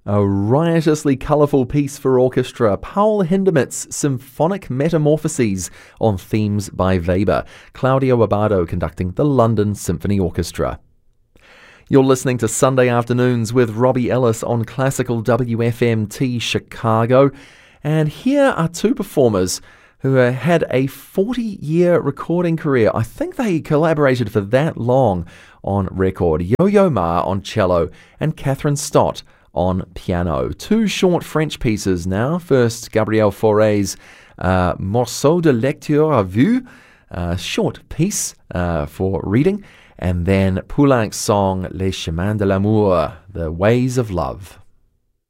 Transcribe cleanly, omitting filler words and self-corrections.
A riotously colourful piece for orchestra, Paul Hindemith's Symphonic Metamorphoses on themes by Weber. Claudio Abbado conducting the London Symphony Orchestra. You're listening to Sunday Afternoons with Robbie Ellis on Classical WFMT Chicago. And here are two performers who had a 40-year recording career. I think they collaborated for that long on record. Yo-Yo Ma on cello and Catherine Stott on piano. Two short French pieces now. First, Gabriel Fauré's Morceau de lecture à vue, short piece for reading, and then Poulenc's song Les Chemins de l'amour, The Ways of Love.